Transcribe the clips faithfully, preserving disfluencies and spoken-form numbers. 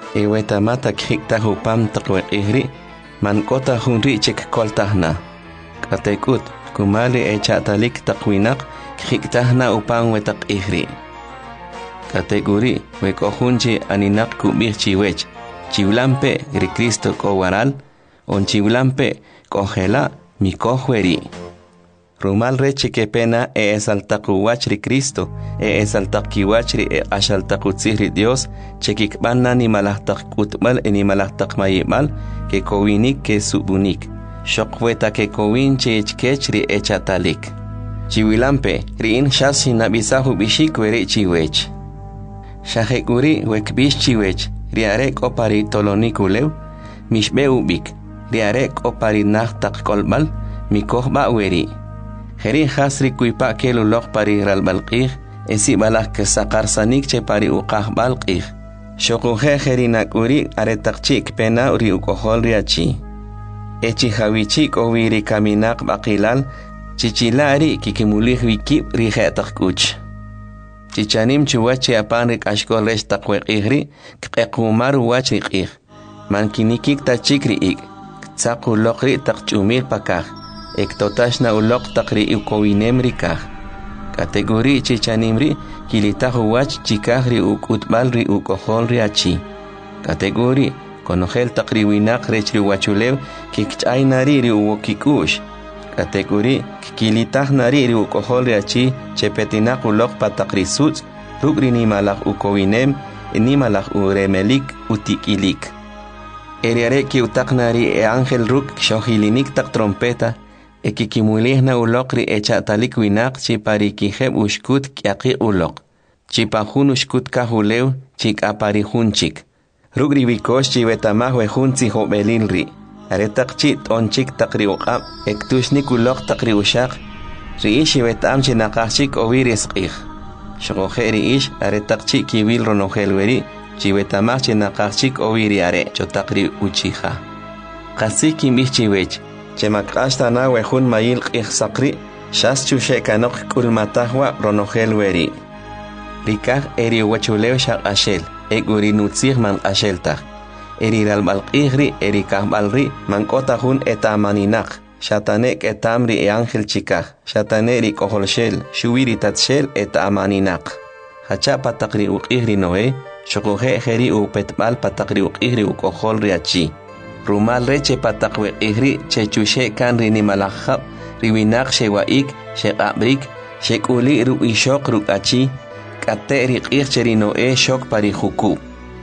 ewetamata khikta hupam taqweqihri mankota hunri chik koltahna katekut kumali echatalik taqwinaq khiktahna upan wetaqihri kategori wekohunchi aninaq kubih chiwech chiwlampe ri Cristo kowaral on chiwlampe kohela mikohweri rumal reche que pena e esaltakuwach ri Cristo e esaltakiwach ri e ashaltakutzihri Dios chekikbanna ni malahtak kutmal e ni malahtak mayimal que kowinik que subunik shokweta que kowin chechkech ri echatalik chiwilampe ri in shasi nabisahu bishik weri chiwech shahekuri wekbish chiwech ri arek opari tolonikulew mishbe ubik ri arek opari nahtak kolbal mikohba weri Jeri hasri kuipa kelu lok pari ralbalqih esi balak ke sakar sanik che pari uqah balqih shokuhe jeri nakuri aretakchik pena uri ukohol riachi echi hawichik owiri kaminak baqilal chichilari kikimulih wikib rihetak kuch chichanim chuwachi apanrik ashkol resh taqweqihri kqequmar wachriqih mankinikik tachikri ik tsaku lokri taqchumir pakah Ektotashna ulok takri ukowinem rikah. Kategori chichanimri kilitahu wach chikahri ukutbalri ukohol riachi. Kategori konohel takri winak rechri wachulew kikchaynari ri uwokikush. Kategori kilitahnari ri ukohol riachi chepetinak ulok patakri suts rugri ni malak ukowinem ni malak uremelik utikilik. Eriare ki utaknari e angel ruk shohilinik tak trompeta ekikimulihna ulokri echatalik winak chipari kijeb ushkut kiaqi ulok chipahun ushkut kahulew chik apari hunchik rugri wikosh chiwetamah wehunzi hobelilri aretak chit onchik takri uqab ektushnik ulok takri ushaq riish wetam chinaqachik owirisqih shogoje riish aretak chik kiwil ronohelweri chiwetamah chinaqachik owiri are chotakri uchiha qasik imbih chiwech Chemakashta na wehun mayil qihsaqri shas chushe kanok kulmatahwa ronohel weri rikah eri wachulew shaq ashel eguri nutzih man asheltah eri ralbalqihri eri kahbalri mankotahun etamaninaq shatanek etamri e angel chikah shataneri koholshel shuwiri tatshel etamaninaq hacha patakri uqihri noe shokuhe jeri upetbal patakri uqihri ukohol riachi Rumal reche patakwe ihri chechushe kan rini malakhab riwinak shewaik shekabrik shekuli ru ishok rukachi kate riqih cherino e shok pari huku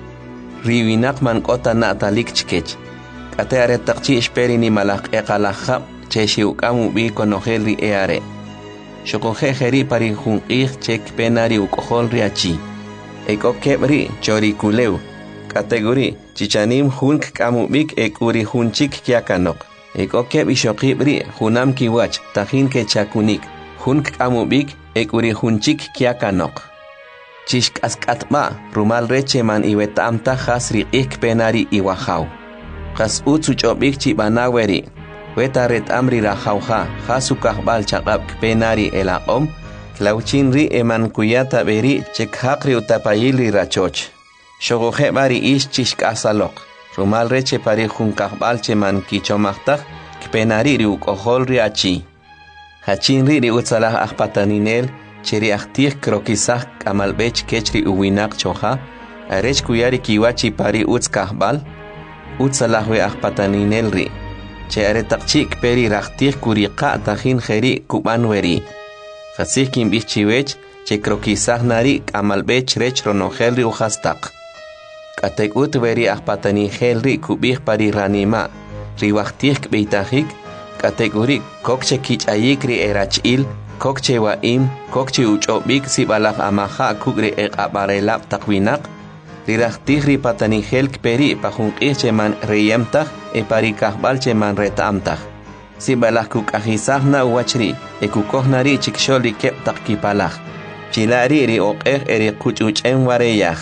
riwinak man kota natalik chkech kate are takchi esperi ni malak e kalakhab cheshi ukamu bi konohel ri eare shokohe jeri pari hunqih chek penari ukohol riachi ekokebri chori kulew Kategori chichanim hulk kamubik ek uri hunchik kiakanok. Ek okeb ishokibri hunam kiwach tahin ke chakunik. Hunk kamubik ek uri hunchik kiakanok. Chishk askatma rumal reche man iwetamta hasri ik penari iwahaw. Kas utsuchobik chibanaweri. Weta ret amri rahawha hasukah bal chakab penari elaqom. Klauchinri eman kuyata beri chek hakri utapayili rachoch. Shogoje bari ish chishk asalok. Rumal reche pari junkahbal cheman kichomachtak kpenari ri ukohol riachi. Hachin ri ri utsalah akpataninel cheri aktih krokisah kamalbech kechri uwinak choha. Arech kuyari kiwachi pari utskahbal. Utsalah we akpataninel ri. Che aretakchik peri raktih kuriqa tahin jeri kubanweri. Hasih kimbich chiwech che krokisah nari kamalbech rech ronogel ri uhastak. Katekut veri akpatani helri kubih pari ranima riwaktih kbeitajik kategori kokche kichayik ri erachil kokche waim kokche uchobik sibalak amaha kugri eqabarelap takwinak riraktih ri patani hel kperi pahunqih cheman reyemtaj e pari kahbal cheman retamtaj sibalak kukajisahna uwachri ekukohnari chiksholi kep takkipalaj chilari ri oqej eri kuchuchen wareyaj.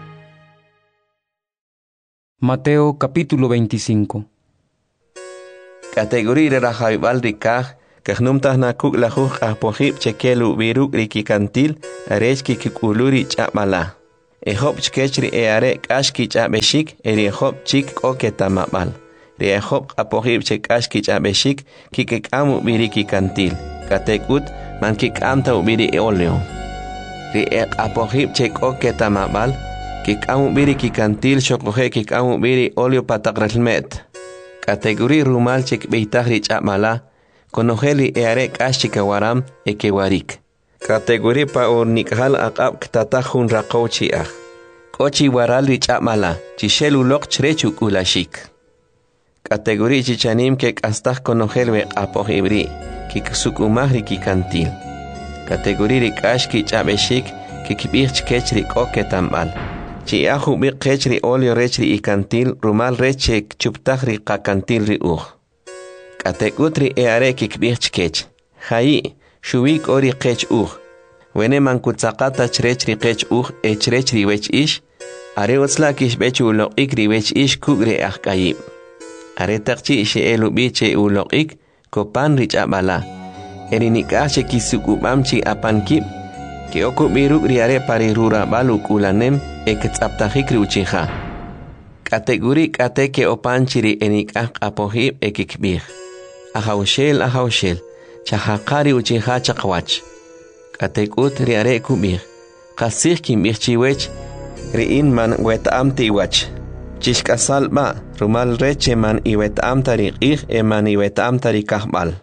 Mateo capítulo veinticinco. Categoría rajaibal rikaj, kahnumtah nakuk lajuj ahpojib chekelu viruk rikikantil, arechki kikuluri chapala. Ehop chkech ri eare kashki chabeshik eri ehop chik o ketamabal. Ri ehop apohib chek kashki chabeshik kikek amu biriki kantil. Katekut man kik amta ubiri oleo. Ri ek apohib chek o ketamabal kik amu biriki kantil shokohe kik amu biri oleo patakrelmet. Kategori rumal chek beitah ri chabala konojeli eare kashki kawaram ekewarik. Kategori pa urnikhal akab ktatahun rakochi ah. Kochi waral ri chamala, chishelu lok chrechuk ulashik. Kategori chichanim kek astah konojelwe apoh ibri, kik sukumahri kikantil. Kategori ri kashki chabeshik, kik bich kechri koketambal. Chi ahu bi kechri olio rechri ikantil, rumal rechek chuptahri kakantil ri uh. Kategutri eare kik bich kech. Hai. Shuik ori kech uh. Wene mankutsakata chrechri kech uh e chrechri wech ish. Are utsla kish bechu ulok ik ri wech ish kugre ah kayib. Are takchi ishe elu biche ulok ik kopan rich abala. Eri nikache kisukubam chi apan kip. Ke oku biruk ri are pari rura baluk ulanem e ketsaptahik ri uchiha. Kategori kate ke opan chiri enikah apohib e kikbih. Ahaushel ahaushel. Chahakari uchiha chakwach. Katekut riare kubir. Kasih kim irchiwech. Riin man wetam tiwach. Chishkasal ba. Rumal reche man iwetam tarik ich e man iwetam tarik kahbal.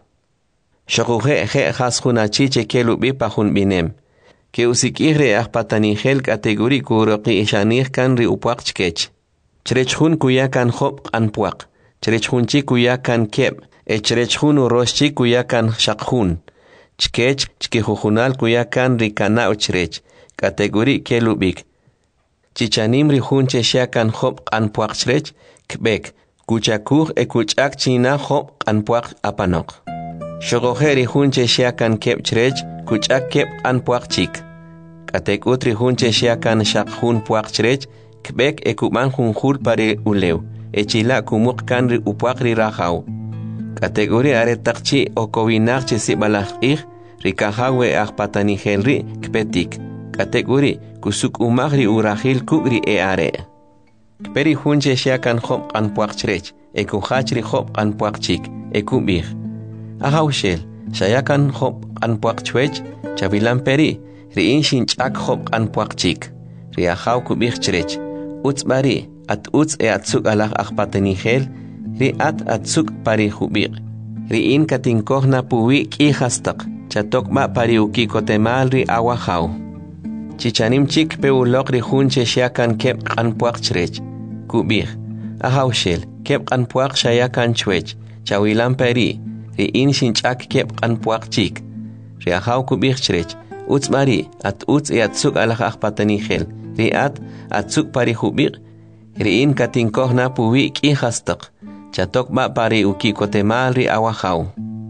Shokuhe he haskuna chiche kelubi pahun binem. Ke usikire ahpatanihel kategori kuroki ishanir kan ri upuak chkech. Chrechhun kuyakan hop anpuak. Chrechhunchi kuyakan keb. Echrechhun uroshchi kuyakan shakhun. Chkech chkihujunal kuyakan rikana uchrech. Kategori kelubik. Chichanim rihunche shakan hop anpuak chrech. Kbek. Kuchakuh e kuchak china hop anpuak apanok. Shogohe rihunche shakan keb chrech. Kuchak keb anpuak chik. Katekut rihunche shakan shakhun puak chrech. Kbek e kuman hunjul pare ulew. Echila kumuk kan ri upuak ri rahau. Kategori are takchi o kowinak chesi balak ich, rikahawe ah patanihelri kpetik. Kategori kusuk umagri urahil kugri e are. Kperi hunche shakan hop an puak chrech, e kuhachri hop an puak chik, e kubir. Ahaushel, shayakan hop an puak chwech, chavilan peri, ri inshin chak hop an puak chik. Riahau kubir chrech, uts bari, at uts e atsuk alak ah patanihel, ri at atsuk pari hubir. Ri in katinkohna puwi ki hastak. Chatok ma pari uki kotemal ri awahau. Chichanim chik pe ulok ri hunche shakan kep anpuak chrech. Kubir. Ahaushel. Kep anpuak shayakan chwech. Chawilan peri. Ri in shinchak kep anpuak chik. Ri ahau kubir chrech. Uts mari. At uts e atsuk alak akpatanihel. Ri at atsuk pari hubir. Ri in katinkohna puwi ki hastak. Chatok ma pari uki kotemal ri awahau.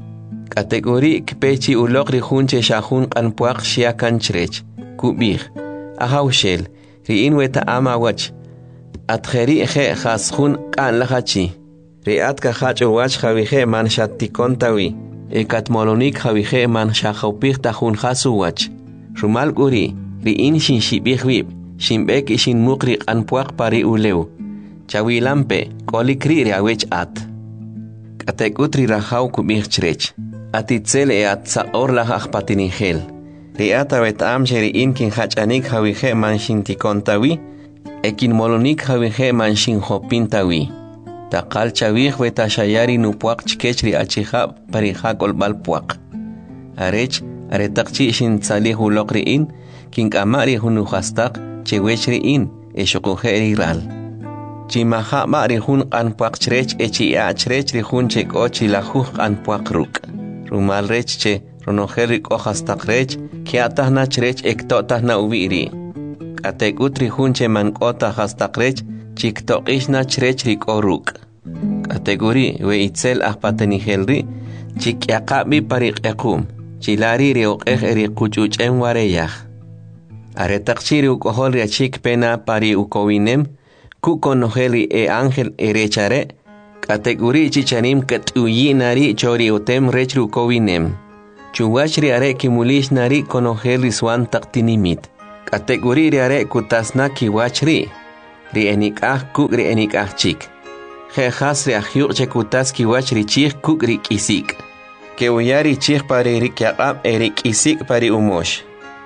Kategori kpechi ulok ri hunche shahun anpuak shiakan chrech. Kubir. Ahaushel. Ri in weta ama wach. Atkheri he khashun kan lahachi. Ri at kahach wach khawihe man shattikontawi. E katmolonik khawihe man shahopir tahun khasu wach. Rumal guri. Ri in shin shibihwib. Shimbek ishin mukri anpuak pari ulew. Chawilampe, kolikri riawech at. Katekutri rahau kubir chrech. Atitzel e at saor lah akpatinihel. Riata wet amjeri inkin hachanik hawihe manshin tikontawi. Ekin molonik hawihe manshin hopintawi. Takal chawih weta shayari nupuak chkechri achihab parihakol balpuak. Arech, aretakchi shin salih ulokri in. King amari hunuhastak, chewechri in, e shokuheri ral. Chimaha mari hun anpuak chrech echi a chrech ri hun chek ochi la huj anpuak ruk. Rumal rech che ronoherik ohastak rech kiatah na chrech ektotah na ubiri. Katek utri hun che man kota hastak rech chikto ishna chrech rik oruk. Kategori we itzel ahpatenihelri chik yakabi parik ekum. Chilari ri ok eri kuchuch en wareyah. Aretakchiri ukohol ri chik pena pari ukowinem. Kukonoheli e ángel erechare, kategori chichanim katuyinari chori utem rechru kowinem. Chuwachri are kimulish nari konoheli swan taktinimit. Kategori ri are kutasna kiwach ri. Ri enikah kuk ri enikah chik. Je khas ri ahyuk che kutas kiwach ri chik kuk ri kisik. Que uyari chik pari ri kyaqab eri kisik pari umosh.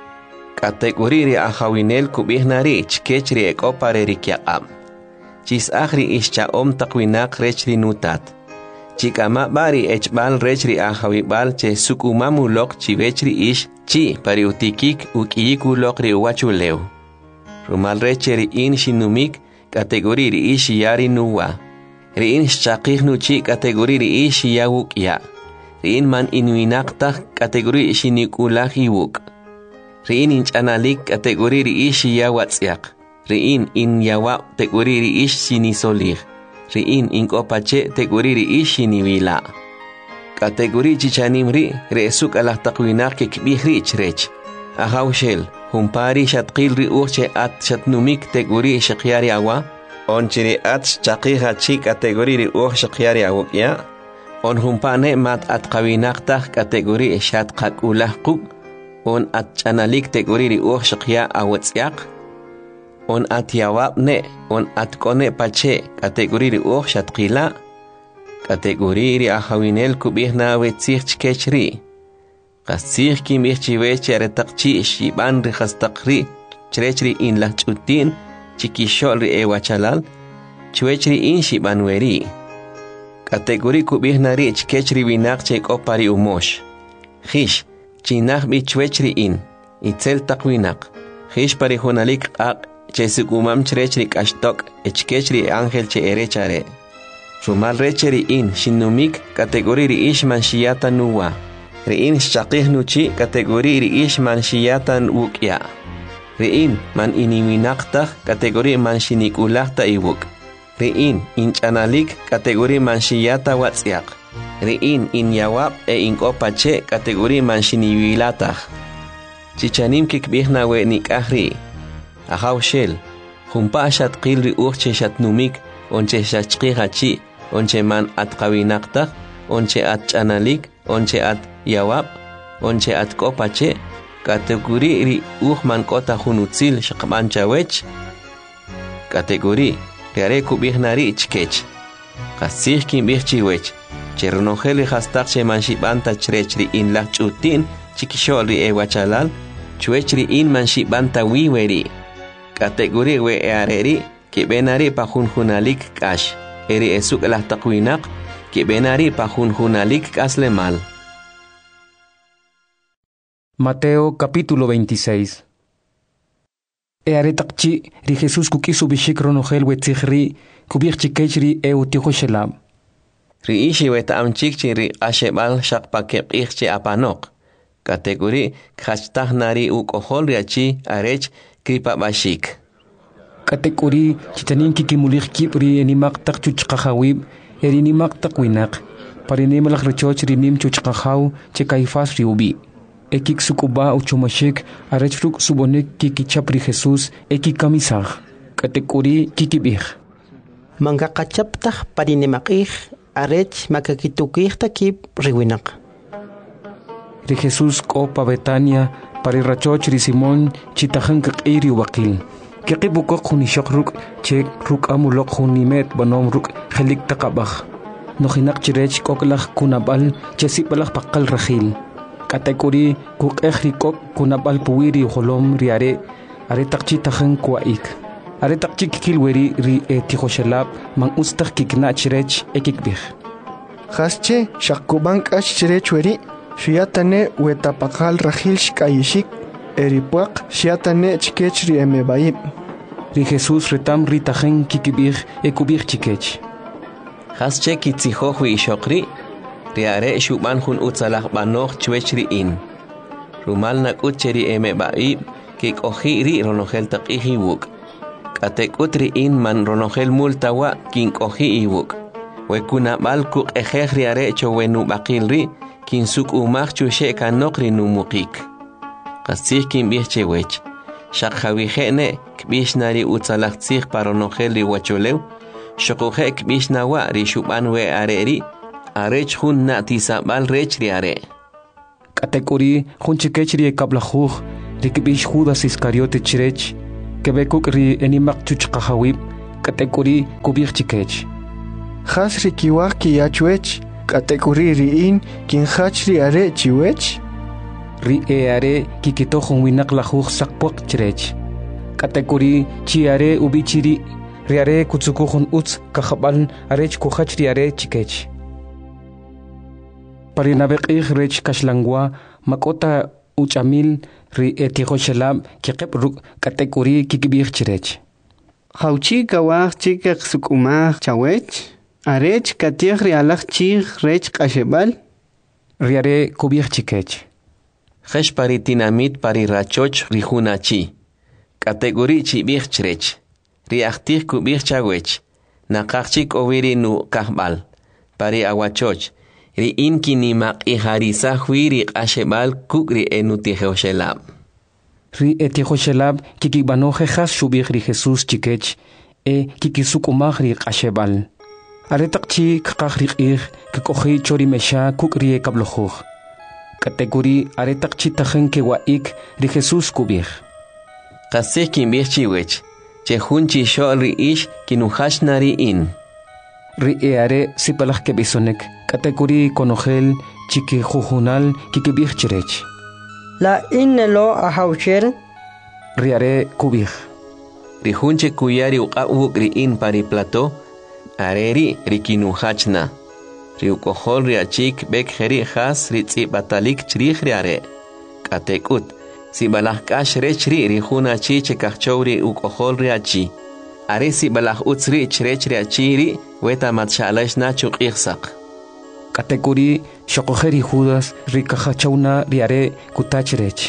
Kategori ri ahawinel kubihna ri chkech ri eko pari ri kyaqab. Chis akhri ischa om takwinak rech ri nutat. Chikama bari echbal rech ri ahawibal che sukumamu lok chivech ri ish chi pari utikik ukiyiku lok ri uwachuleu. Rumal rech ri in shinumik kategori ri ish yari nuwa. Ri in shchakih nu chi kategori ri ish yawuk ya. Ri in man inuinaktak kategori shinikulak iwuk. Ri in inchanalik kategori ri ish yawatsyak. Ri in in yawa teguri ri ish sinisolir. Ri in inkopache teguri ri ish sinivila. Kategori chichanim ri reesuk alah takwinak ke kibih ri ichrech. Ahawshel, humpari shatkil ri urche at shatnumik teguri shakyari awa. On chiri at shakija chi kategori ri ur shakyari awukya. On humpane mat at kawinaktak kategori shatkak ulah kuk. On at chanalik teguri ri ur shakya awatsyak. On at yawab ne, on at kone pache kategori ri uch shatkila. Kategori ri ahawinel kubihna wetzich chkechri. Kasich kim ich chiweche retakchi shiban ri khastakri chrechri in la chutin chikishol ri ewachalal chwechri in shiban weri. Kategori kubihna ri chkechri winak chek opari umosh. Khish, chinach bi chwechri in, itzel takwinak. Khish pari hunalik ak che sukumam chrechri kashtok echkechri angel che erechare. Rumal recheri in shinumik kategori ri ishman shiyata nuwa. Ri in shakih nuchi kategori ri ishman shiyata wukya. Ri in man iniminakta kategori man shinikulakta iwuk. Ri in inchanalik kategori man shiyata watsyak. Ri in in yawab e inkopache kategori man shiniwilatah. Chichanim kikbihna we nikahri. Ahawshel, humpa shat qil ri urche shat numik, onche shachqihachi, onche man at kawinaktak, onche at chanalik, onche at yawab, onche at kopache, kategori ri uhman kota hunutzil shakban chawech. Kategori, riare kubihnari chkech. Kasih kim bihchiwech, chernojeli hastak che man shibanta chrechri in la chutin, chikishol ri ewachalal, chwechri in man shibanta wiweri. Kategori we eareri que benari pa junjunalik kash. Eri esuk lah takwinak que benari pa junjunalik kaslemal. Mateo capítulo veintiséis. Earetakchi ri Jesús kukisu bishik ronogel wetzihri kubich chikechri e utijo shelab. Ri ishi weta amchikchi ri ashebal shakpakep ichchi apanok. Kategori khashtah nari ukohol riachi arech kripa bashik. Kategori chitanin kikimulik kipri enimak tak chuchkahawib erinimak takwinak. Parinimalak rechoch rinim chuchkahaw che kaifas riubi. Ekik sukuba uchumashik arechfruk subonek kikichapri Jesus ekikamisag. Kategori kikibih. Mangakachaptah parinimakih arech makakitukih takip riwinak. Ri Jesus ko pa Betania pari rachoch ri Simon chitahan kakiri wakil. Kikibukok huni shakruk chek ruk amulok huni met banom ruk helik takabak. Nohinak chirech koklak kunabal chesipalak pakal rahil. Kategori kuk ehri kok kunabal puwiri holom riare are takchi tahan kwaik. Are takchi kikilweri ri etihoshalab mang ustak kikna chirech ekikbih. Hasche shakubank ash chirech weri. Shiatane wetapakal rahil shkayishik, eripuak shiatane chikechri emebaib. Ri Jesus retam ritajen kikibir ekubir chikech. Hasche kitzihohwi ishokri, riare shuban hun utsalah banoch chwechri in. Rumal nak utcheri emebaib, kik ohiri ronogel tak ihiwuk. Katek utri in man ronogel multawa kink ohi iwuk. Wekuna balkuk ejeh riare chowenu bakilri, kin suk umach chushe kanokri numukik. Kasih kin bihche wech. Shak hawihene kbish nari utsalak tsih paronogel ri wacholew. Shokuhe kbish nawa ri shuban we areri. Arech hun na tisabal rech ri are. Kategori hun chikech ri kablahuh rikbish Judas Iscariote chirech kebekuk ri enimak chuchqahawib katekuri kubir chikech Has rikiwak ki yachuech katekuri riin kin hachri are chiwech ri e are kikitohon winak lahuj sakpok chirech katekuri chi are ubichiri ri are kutsukuhon uts kahabal arech kuhachri are chikech parinabek ig rech kashlangwa makota uchamil ri etihoshelab kikebruk katekuri kikibir chirech Hauchi kawach chikak sukumach chawech arech katiach ri alach chich rech kashebal ri are kubir chikech Hesh pari tinamit pari rachoch rihunachi. Kategori chi bich chrech. Riachtir kubich chawech. Nakachik oviri nu kahbal. Pari awachoch. Ri inki ni mak iharisa huiri ashebal kukri enutihoshelab. Ri etihoshelab kikibanoje has shubich ri Jesus chikech e kikisukumach ri ashebal. Aretak chi kakachrik ir kikohi chori mesha kukri e kablojuch. Kategori aretak chitajen ke waik ri Jesus kubir. Kasih kimbir chiwech. Chehun chi shol ri ish kinuhash nari in. Ri e are sipalach ke bisonek. Kategori konogel chiki jujunal kikibir chirech. La innelo ahaucher. Ri are kubir. Ri hunche kuyari uqabuk ri in pari plato. Areri ri kinuhachna. Riukohol riachik bek heri has ritzi batalik chrich riare. Katekut. Si balah kash rechri rihuna chi chekachori ukohol riachi. Are si balah utsri chrech riachiri weta matshalash na chuk ihsak. Katekuri shokoheri Judas rikahachauna riare kutachrech.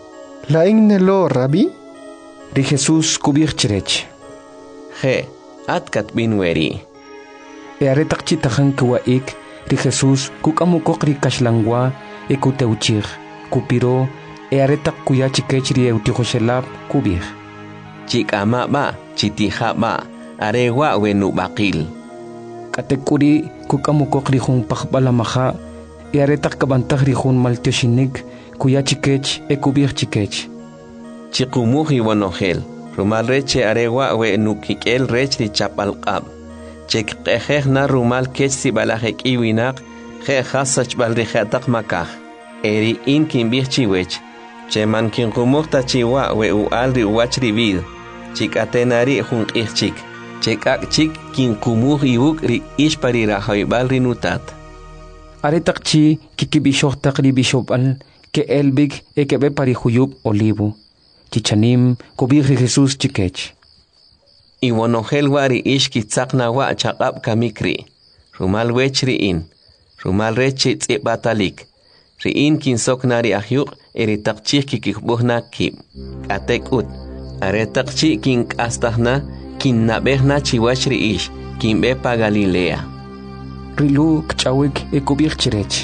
La ignelo rabi? Ri Jesus kubir chrech. He, atkat binweri. E aretak chitajan kuwaik ri Jesus kukamukok ri kashlangwa e kuteuchir kupiro e aretak kuyachikech ri eutihoshelab kubir chikama ba chitiha ba arewa wenu bakil katekuri kukamukok ri hun pakbalamaha e aretak kabantag ri hun maltioshinik kuyachikech e kubir chikech chikumuhi wanogel rumal reche arewa wenu kikel rech ri chapalqab Chek kejeh na rumal kech si balajek iwinak, je hasach balrijatak makaj. Eri in kin bich chiwech. Che man kin rumukta chiwa we u alri uachri vid. Chik atenari jun ichik. Chek ak chik kin kumuh iuk ri ishpari rahoibal rinutat. Aretak chi kikibishoktak ri bishopal ke elbig e kebe pari huyub olivo. Chichanim kubir Jesus chikech. Iwanogel wari ish kitzakna wa chaqab kamikri. Rumal wechri in. Rumal rechi tzibbatalik. Ri in kin soknari ahyuk eri takchik kikikbuhna kib. Atek ut. Are takchik kin kastahna kin nabehna chiwachri ish. Kin bepa Galilea. Rilu kchawik e kubir chirech.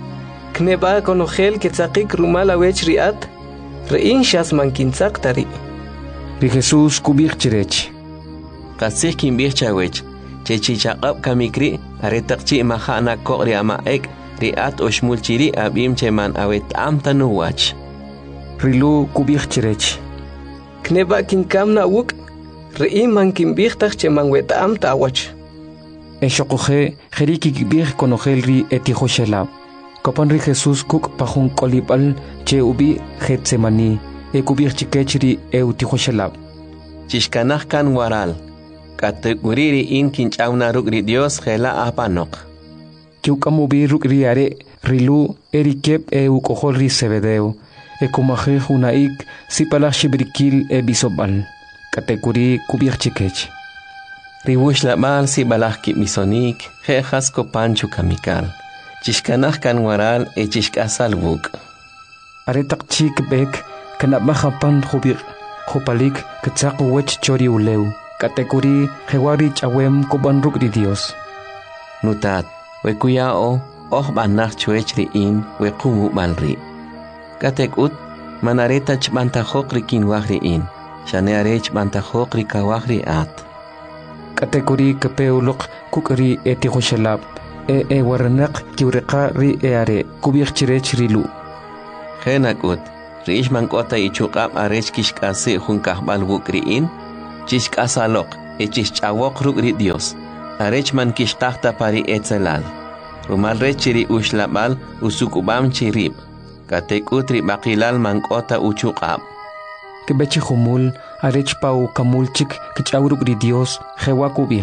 Kneba konogel kitzakik rumal awechri at. Ri in shasman kintzak tari. Ri Jesus kubir chirech. Kasih kin bih chawech, chechi chaqab kamikri, aretak chi mahana kok ri ama ek, ri at oshmul chiri abim cheman awet am tanuwach. Rilu kubih chirech. Kneba kin kamna wuk, ri man kin bih tak cheman wet am tawach. E shokoje, jeriki kibih konogel ri etihoshelab. Kapan ri Jesus kuk pahun kolibal che ubi Getsemani, e kubih chikech ri eutihoshelab. Chishkanah kan waral. Kategori in kinchauna rukri Dios gela apanok. Kiukamubi rukri are rilu erikep e ukohol ri sebedeo. E kumaje unaik sipala shibrikil e bisobal. Kategori kubir chikech. Riwush la mal sibalach ki misonik he hasko panchu kamikal. Chishkanah kan waral e chishkasal buk. Aretak chik bek kanabmahapan hubir. Hopalik ketsaku wech chori uleu. Kategori hewari chawem koban rukri Dios. Nutat, we kuyao, oh banach chuechri in, we kumu balri. Katekut, manareta chbantajokri kin wahri in, shanearech bantajokri kawahri at. Kategori kepeulok kukri etihoshelab, e e waranak kiureka ri eare, kubir chirech rilu. Henakut, Riish mankota ichuqab arech kishkase jun kahbal wukriin, chishkasalok, echishchawok rugri Dios. Arech man kishkahta pari etzelal. Rumal rechiri ushlabal usukubam chirib. Katek utri bakilal mankota uchuqab. Kebechi humul, arech pau kamulchik kichawrugri Dios, jewakubih.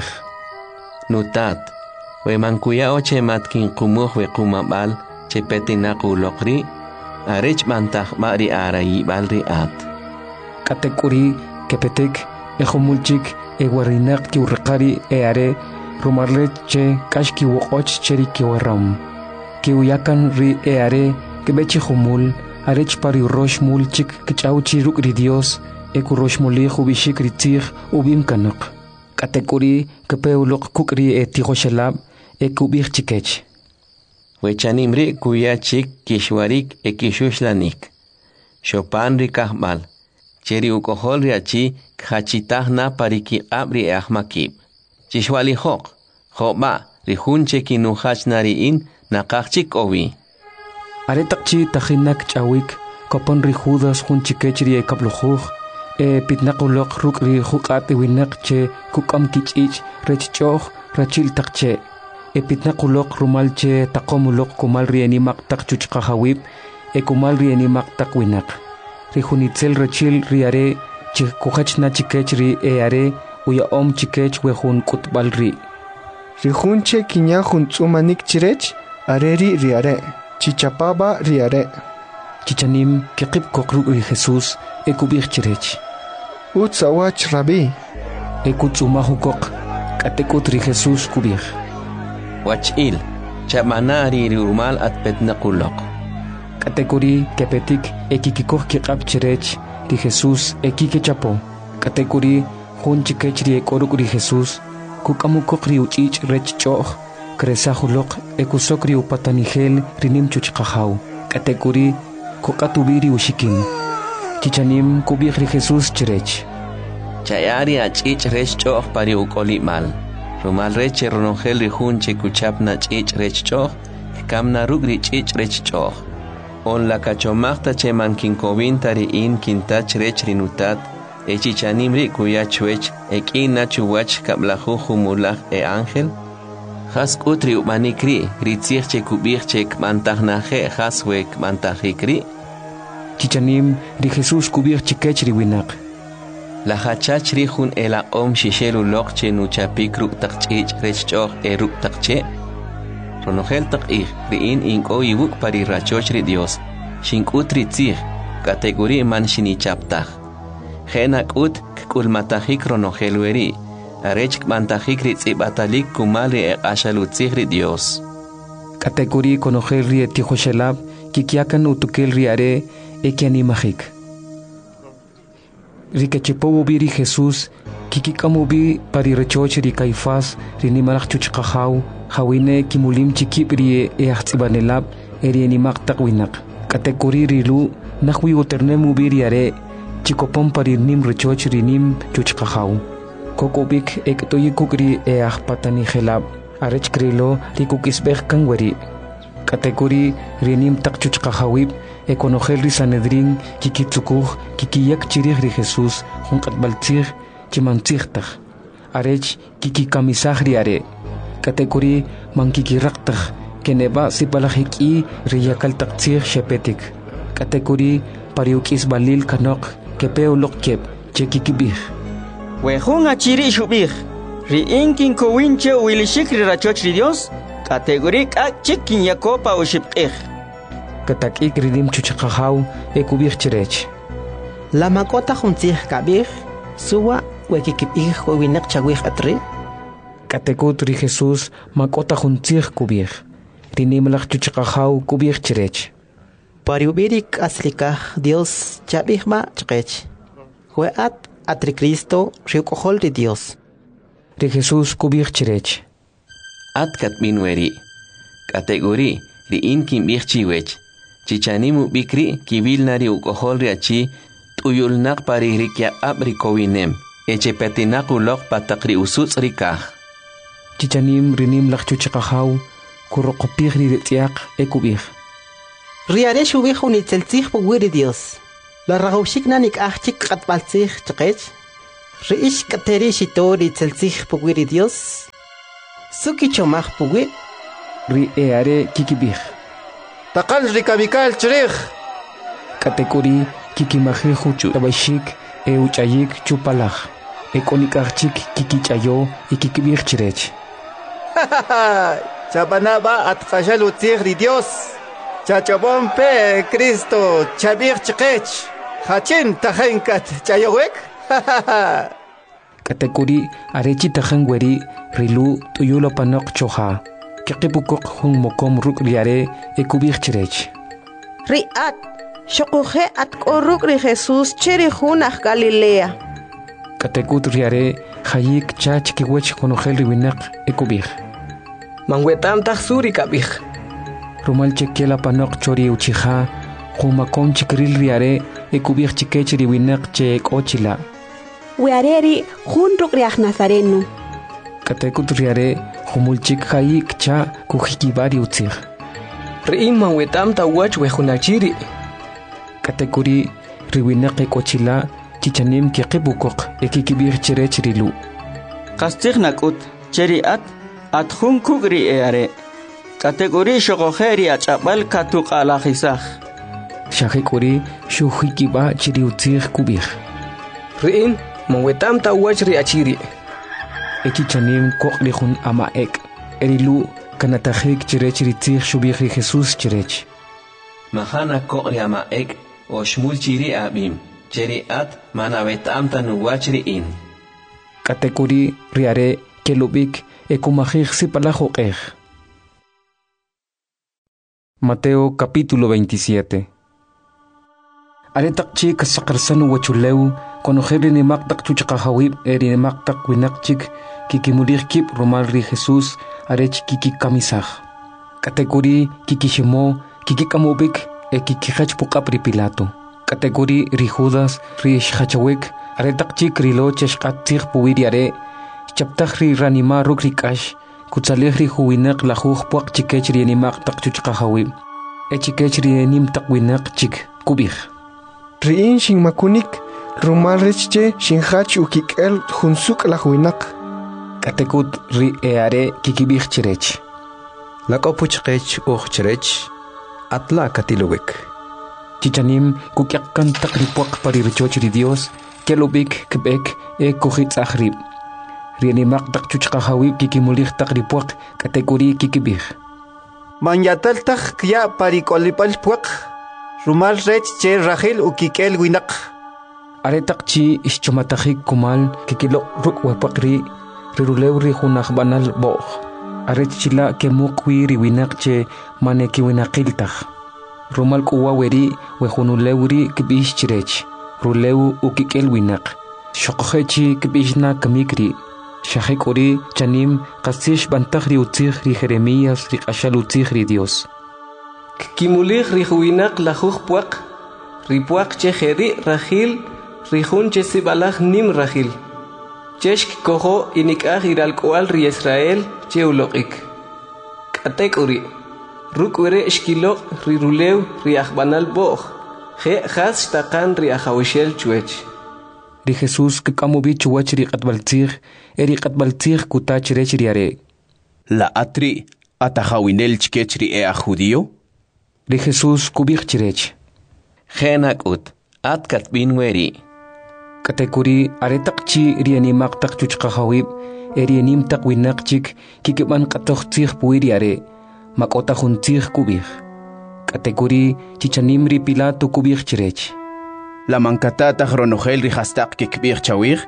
Nutat, we mankuya oche matkin kumuh we kumabal, che petinaku lokri, arech mantah mari arayi balri at. Katekuri, kepetek, ejomulchik, eguarinak ki urqari e are, rumarle che kashki wokoch cheri ki waram. Ki uyakan ri e are, kebechi humul, arech pari rosh mulchik kichauchi rugri Dios, eku rosh muli hubishik ritzig ubim kanak. Katekuri kepeulok kukri e tihoshelab e kubich chikech. Wechanimri kuya chik kishwarik e kishuslanik. Chopan ri kahmal. Cheri ukohol ri achi khachitahna pariki abri e ahmakib. Chishwali hok. Hoba ri hunche kinuhachnari in nakachik owi. Aretakchi tahinak chawik kopon ri judas hunchikechri e kablujuj. E pitnakulok rukri hukate winak che kukam kichich rechchoh rachil takche. E pitnakulok rumalche takomulok kumal rienimak tak chuchkahawip e kumal rienimak tak winak. Rihunitzel rachil riare che kuhachna chikech ri e are uya om chikech wehun kutbal ri. Rihunche kinya huntsumanik chirech areri riare. Chichapaba riare. Chichanim kekip kokruk ri Jesus e kubich chirech. Utsawach Rabbi. Ekutsumahukok, katekutri Jesús kubir. Wachil, chamanari rumal at petnakulok. Katekuri kepetik ekikikok kikap chirech ri Jesús ekike chapo. Katekuri hun chikechri ekoruk ri Jesús, kukamukok ri uchich rech choh, kresahulok ekusokri upatanigel rinim chuchkahau. Katekuri kokatubiri ushikin. Chichanim kubir ri Jesús chirech. Chayari achich rech choh pari ukoli mal. Rumal reche ronongel ri hunche kuchapna chich rech choh, kamna rugri chich rech choh. On la kachomachta che man kinkovin tari in kintach rech rinutat, e chichanim ri kuyachwech, e kina chuwach kablahu humulach e ángel. Has utri umanikri, ritzich che kubir che kmantahnaje haswek mantahikri. Chichanim ri Jesús kubir chikechri winak. La hachach ri hun ela om shishelu lokche nuchapik ruk takchich rechchoh e ruk takche. Ronogel takich ri in inko iwuk pari rachoch ri Dios. Shink utri tzich, kategori man shinichaptach. Genak ut kkulmatahik ronogel weri. Arech kmantahik ri tzibatalik kumali e ashalu tzich ri Dios. Kategori konogel ri etihoshelab, kikiakan utukel ri are ekianimahik. Rikechepo biri Jesús, kikikamubi pari rechoch ri Caifás, rinimalach chuchkahau, hawine kimulim chikipri e ahtsibanelab, erienimak takwinak. Kategori rilu, nahwi uternemu biri are, chikopom pari nim rechoch rinim chuchkahau. Kokobik ektoyikukri e ahpatanigelab, arech krilo rikukisbeh kangweri. Kategori rinim tak chuchkahawib, ekonogel ri Sanedrin, kikitsukuj, kikiyak chirih ri Jesús, junkatbaltzig, chimantzigtag. Arech kikikamisaj ri are. Kategori mankikiraktag, keneba sipalajiki ri yakaltaktzig shepetik. Kategori pariukis balil kanok, kepeolok kep, chekikibij. Wehun achiri shubij, ri inkin kowinche wilishik ri rachoch ri Dios, kategori kak chikin yakopa ushiptej. Katakik ridim chuchakahau e kubich chirech. La makota juntzih kabich, suwa wekikipij winak chawich atri. Katekut ri Jesús makota juntzih kubich. Rinimlach chuchakahau kubich chirech. Pariubirik aslikah Dios chabijma chkech. Hueat atri Cristo riukohol ri Dios. Ri Jesús kubich chirech. At katminweri. Kategori ri inkin bichchiwech. Chichanimu bikri kivilnari ukohol riachi tuyulnak pari rikia abri kowinem. Eche petinaku lok patakri usuts rikah. Chichanim rinim lak chuchakahau kurokopih ri retiak e kubich. Riare shubij unitzeltzih po wiri Dios. La ragawshik nanik ahchik katbalzig chqech. Reish kateri shitori tselzig pugwiri Dios. Suki chomach pugwi. Ri eare kikibih. Takal rikabikal chirih. Katekuri kikimajeju tabashik e uchayik chupalaj. E konikachik kikichayo y kikibih chirech. Chabanaba at kashalu tigri Dios. Chachabompe Cristo chabir chqech. Hachin tajenkat chayowek. Katekuri arechi tajangweri rilu tuyulo panok choha. Kikipukok hung mokom ruk riare e kubih chirech. Riat, shokuhe at koruk ri Jesus chiri hunach Galilea. Katekut riare hayik chach kiwech konogel riwinak e kubih. Manguetam taxuri kabih. Rumal chekela panok chori uchiha, humakom chikril riare e kubih chikech riwinak che ochila. Weareri hunruk riach Nazareno. Katekut riare humulchik hayik cha kuhikibari utzig. Riim manguetam tawach wehunachiri. Katekuri riwinak e ochila chichanim kikibukok e kikibir chirech rilu. Kastig nakut cheriat at hun kugri eare. Kategori shogoheri achapal katuk alajisaj. Shahikuri shuhikiba chiri utzig kubih. Riim manguetam tawach riachiri. E chichanim kokrihun ama ek. Erilu kanatajik chirech ritzig shubih ri Jesus chirech. Mahana kokri ama ek o shmul chiri abim. Cheriat manavetam tanuwachri in. Katekuri riare kelubik e kumajig sipalajoqej. Mateo capítulo veintisiete. Aretakchi kasaqarsanu wachuleu konojeri ni maktak chuchaqahawib eri ni maktak winakchik kikimulirkip romal ri Jesus arech kiki kamisaj. Katekuri kikishimo kikikamubik e kikihach puqapri Pilato. Kategori ri Judas ri shachawek aretakchik rilo cheshqatzig puwiriare chaptaj ri ranima rukri kash kutsalej ri huwinak lajuj puaq chikech ri animaq taqchuchqahawi e chikech ri enim taqwinak chik kubij Riin shin makunik rumal richche shin hach ukikel hunsuk lajuinak katekut ri eare kikibij chirech Lakopuchqech uj chirech atla katilowek Chichanim kukiakan takripuak parirchoch ri Dios kelubik kebek e kuhit akhrib. Rianimak takchuchqahawib kikimulich takripuak kategori kikibih. Manyatal tak kya parikolipal puak. Rumal rech che Rahel ukikel winak. Aretakchi ischomatahik kumal kikilok ruk wapakri rirulew ri hunah banal boh. Arechila kemukwi ri winak che maneki winakiltah. Rumal kuwa weri wehunulewri kibish chirech. Rulew ukikel winak. Shokohechi kibishna kamikri. Shahikuri chanim kasish bantahri utzig ri Jeremías ri ashal utzig ri Dios. Kimulich ri huinak lajuj puak. Ri puak che jeri Rahil ri hun che sibalaj nim Rahil. Cheshk koho inikaj iralkoal ri Israel che ulokik. Katekuri. Rukwere eshkilo ri rulew ri ahbanal boh. Je has takan ri ahawishel chuech. Ri Jesus kikamubi chuach ri qatbaltzig eri qatbaltzig kutach rech riare. La atri atahawinel chkech ri ea judío. Ri Jesus kubich chirech. Genak ut at katbin weri. Katekuri aretakchi ri animak tak chuchqahawib eri anim tak winakchik kikiban qatochtzig puiriare. Makota juntzig kubich. Kategori chichanim ri Pilato kubich chirech. La mankatata ronogel ri hastak kikbich chawir.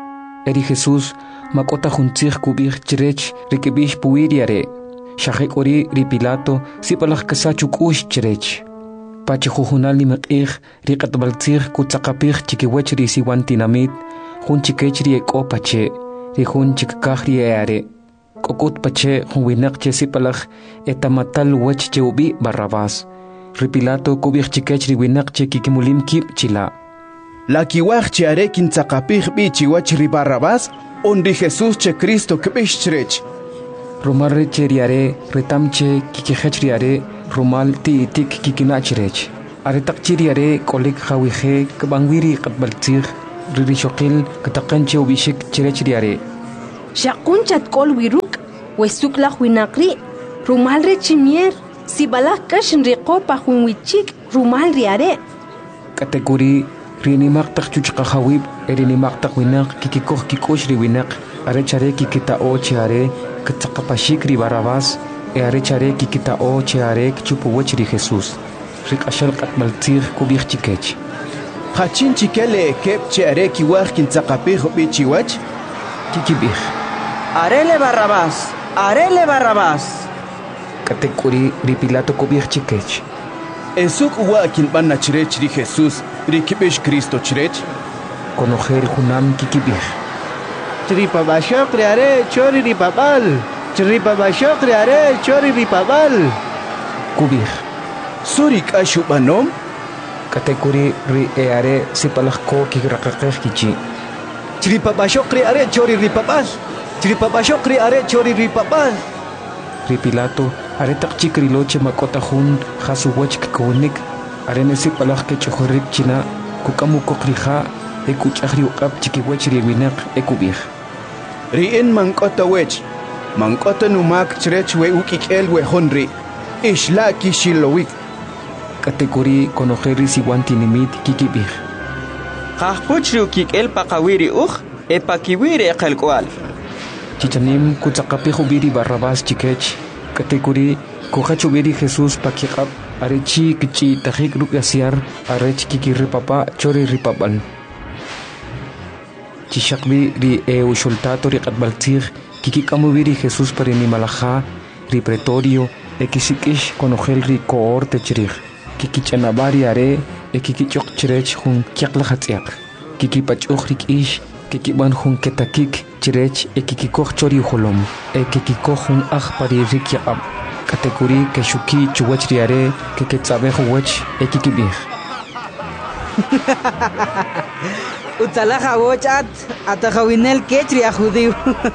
Eri Jesus makota juntzig kubich chirech ri kibich puiriare. Shahekori ri Pilato sipalaj kasachuk ush chirech. Pachi jujunal ni mek'ij ri qatbaltzig kutzaqapij chikiwech ri siwantinamit jun chikech ri ekopache ri jun chikkaj ri eare. Kokut pache huwinak che sipalaj etamatal wech che ubi Barrabás. Ri Pilato kubich chikech ri winak che kikimulim kip chila. La kiwaj che are kintzaqapij bi chiwach ri Barrabás on ri Jesús che Cristo kibich chirech. Rumal re che riare retam che kikihech riare rumal ti itik kikinach rech. Aretak chiri are kolik hawihe kabangwiri katbaltir ririshokil katakanche ubishik chirechri are. Shakunchat kol wiruk wesuk la huinakri rumal re chimier si balak kashin riqo pa hunwichik rumal riare. Kategori rinimak tak chuchka hawib erinimak tak winak kikikoh kikosh ri winak are chare kikita o chiare katsakapashik ri barabas e are chare kikita o chiare kchupuwech ri Jesus. Rik ashal katmaltir kubich chikech. Hachin chikele kep chiare kiwach kintzakapih bichiwach kikibich. Arele barabas, arele barabas. Kategori ri Pilato kubich chikech. Esuk uwa kinban chirech ri Jesus ri kibish Cristo chirech. Conocer junam kikibich. Tripa bashok riare chori ripabal. Tripa bashok riare chori ripabal. Kubich. Surik ashubanom. Kategori ri eare sipalakko kikrakakech kichi. Tripa bashok riare chori ripabal. Tripa bashok riare chori ripabal. Ri Pilato are tak chikri loche makota hun khasu wach kikonik are nesi palak ke chokhrik china kukamu kokriha e kuchahri uqap chiki wach ri winak e kubich. Ri in mankota wech mankota numak chrech we ukikel we honri ishla kishilowik. Kategori konojeri siwanti nimit kikibich. Qahpuchri ukikel paqawiri uj e pakiwiri e qalkwal. Chichanim kutsakapijo biri barrabas chikech. Kategori kohacho biri Jesus pakikap arechi kichi tajik rukasiar arech kiki ripapa chori ripapal. Chishakbi ri e ushultato ri katbaltir kiki kamu biri Jesus pari ni malaja ri pretorio e kisikish konogel ri koor techrich. Kiki chanabari are e kiki chok chirech hun kyaklahatsiak. Kiki pachuch rik ish kiki ban hun ketakik chirech e kiki koch chori holom e kiki koch hun ach pari rik yaab. Kategori keshuki chuwach riare ke ketsabe huwach e kiki bih. Utalaja wochat atajawinel kechri a judío.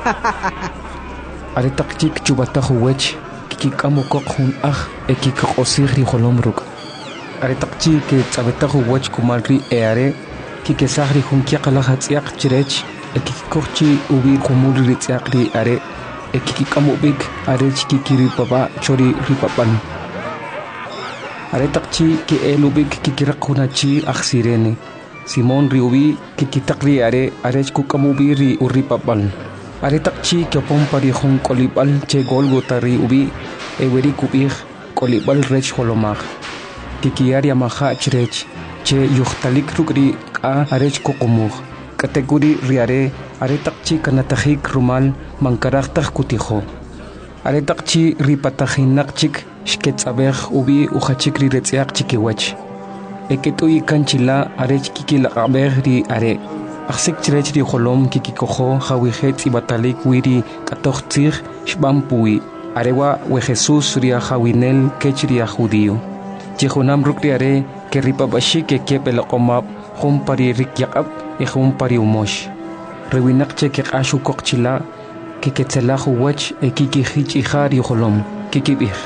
Are taktik chubata huwach kiki kamu koch hun ach e kiki osir ri holom ruk. Are takti ke tsabeta huwach kumalri e are kiki sahri hun kiakala hatsiak chirech e kiki kochi ubi kumuri ritsiak ri are e kiki kamu big are kiki ripapa chori ripapan. Are takti ke elubik kiki rakunachi aksirene. Simon riubi kiki takri are are kukamu bi ri uripapan. Are takti ke pompari hun kolipal che golgota ri ubi e weri kubih kolipal rech holomag. Kiki aria maha chirech che yuhtalik rukri a arech kokomug. Kategori riare are takchi kanatahik rumal mankaraktak kutiho. Are takchi ripatahinakchik shketsabeh ubi uchachik ri retziak chikiwach. Eketui kanchila arech kiki laqabeh ri are. Aksik chirech ri holom kiki koho hawihet ibatalik wiri katochtzir shbampui. Arewa we Jesus ria hawinel kech ria judío. Chihunam rukriare que ripabashi que kepe la komap hum pari rikyakap e hum pari umosh. Rewinakche que ashu kokchila que ketzelahu wach e kiki hich ihari holom kiki bih.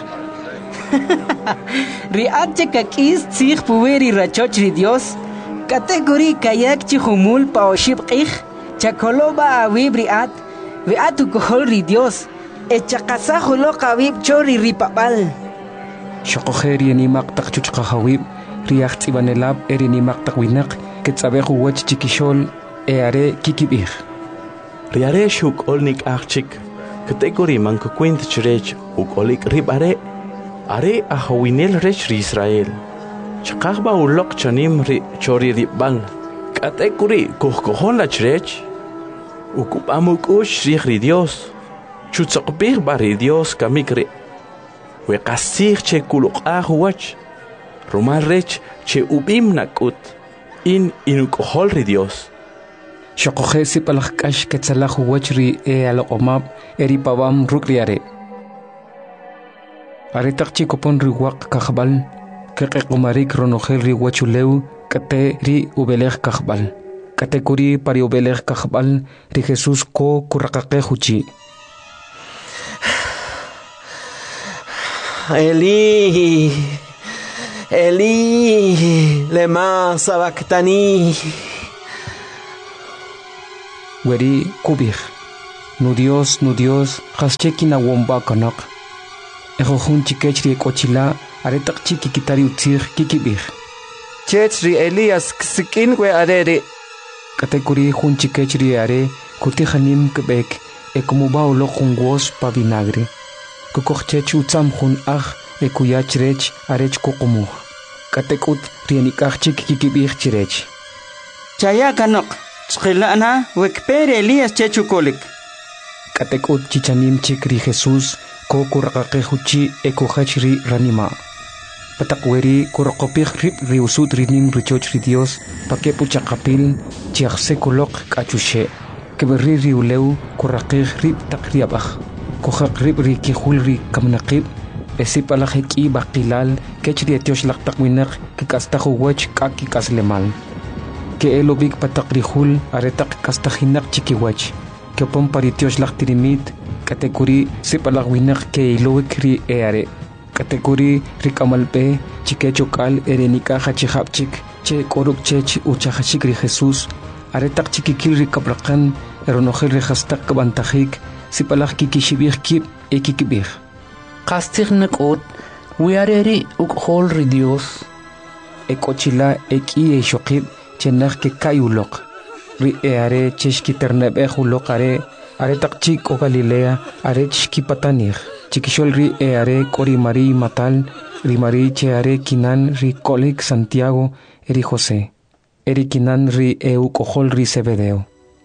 Riatche kakis tzich puweri rachochri Dios. Kategori kayak chihumul paoshib qih chakoloba awib riat viatu kohol ri Dios. E chakasahulo kawib chori ripapal. Shokojeri ni maktak chuchka hawib riach tsibanelab eri ni maktak winak ketsabehu wach chikishol e are kikibih. Riare shuk olnik achik kategori manko kwint chirech uk olik rib are are a hawinel rech ri Israel. Chakahba ulok chanim ri chori ribal kategori kohkohon la chirech ukupamuk ush ri Dios chutsokbih bari Dios kamikri we qasir che kuluk ahuach rumal rech che ubim nakut in inukohol ri Dios. Shokojesi palakash ketsalahu wachri e alomab eri pabam rukriare. Are takchi kopon ri wak kahbal ke qemarik ronogel ri wachuleu kate ri ubelej kahbal. Kategori pari ubelej kahbal ri Jesus ko kurakake huchi. Eli, Eli, lema sabactani. Weri kubih. Nu Dios, nu Dios, kascheki na womba kanak. Ejohun chikechri ekochila, aretak chiki kitari utzir kikibih. Chechri Elias ksikin we arere. Katekuri hun chikechri are, kutihanim kebek, ekumuba ulo jungos pa vinagre. Kukochech utzam hun ach, ekuyachrech arech kokumuh. Katekut rienikach chik kikibih chirech. Chaya kanok, chkilana, wekpere Elias chechukolik. Katekut chichanim chikri Jesus, ko kurakakahuchi ekohachri ranima. Patakweri kurakopih rip riusut rinim richoch ri Dios, pakepuchakapil, chiakse kolok kachushe. Keberi riuleu kurakih rip takriabach. Kohak rip rikihul ri kamnakib, esipalaheki bakilal, kechri etiosh laktakwinak, kikastahu wech kakikaslemal. Ke elobik patakrihul, aretak kastahinak chikiwech. Que pon paritiosh laktirimit, kategori sipalagwinak ke iloik ri eare. Kategori rikamalpe, chikechokal erenika hachihapchik, che koruk chech uchahachik ri Jesus, aretak chikikil rikabrakan, eronojel rehastak kabantajik, sipalag kikishibir kip ekikibir. Kastig nakot, wiareri ukhol ri Dios. Ekochila eki e shokib, chenach ke kayulok. Ri eare cheshki ternebe hulokare, are takchik o Galilea, are chki patanir. Chikishol ri eare kori Mari matal, ri Mari cheare kinan ri kolik Santiago, eri José. Eri kinan ri eu kohol ri Zebedeo.